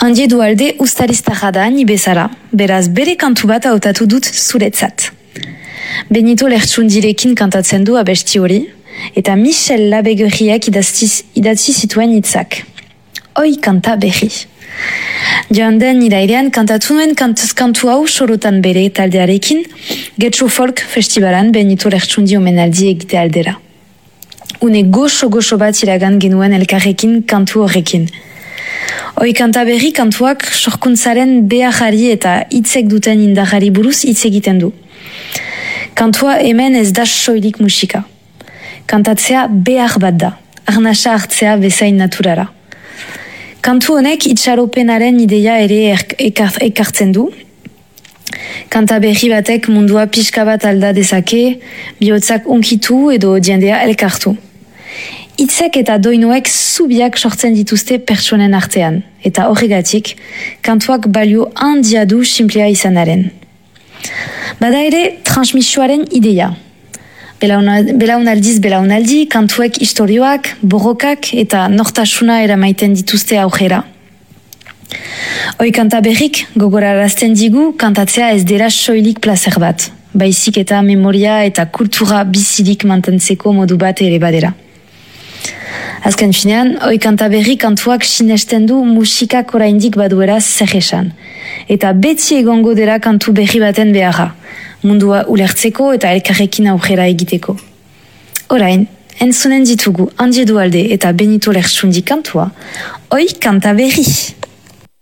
Handie du alde ustariztarra da ni bezala, beraz bere kantu bat hautatu dut zuretzat. Benito Lertxundirekin kantatzen du abesti hori, eta Michel Labegeriak idatzi zituen hitzak. Oi kanta berri. Joan den irailean kantatu nuen kantu hau sorotan bere taldearekin, Getxo Folk Festivalan Benito Lertxundi omenaldi egite aldera. Une goxo bat iragan genuen elkarrekin kantu horrekin. Oi kanta berri kantuak sorkuntzaren beharari eta hitzek duten indarrari buruz hitz egiten du. Kantua hemen ez da soilik musika. Kantatzea behar bat da, arnasa hartzea bezain naturala. Kantu honek itxaropenaren ideia ere ekartzen du. Kanta berri batek mundua pixka bat alda dezake, bihotzak unkitu edo jendea elkartu. Hitzek eta doinuek zubiak sortzen dituzte pertsonen artean, eta horregatik, kantuak balio handia du simplea izanaren. Bada ere, transmisioaren ideia. Belaunaldi, kantuek istorioak, borrokak eta nortasuna eramaiten dituzte aurrera. Oi kanta berrik gogorarazten digu kantatzea ez dela soilik plazer bat, baizik eta memoria eta kultura bizirik mantentzeko modu bat ere badera. Azken finean, oi kanta berri kantuak sinesten du musikak oraindik baduera zer esan. Eta beti egongo dela kantu berri baten beharra, mundua ulertzeko eta elkarrekin aurrera egiteko. Orain, entzunen ditugu Handie Duhalde eta Benito Lertxundi kantua, oi kanta berri!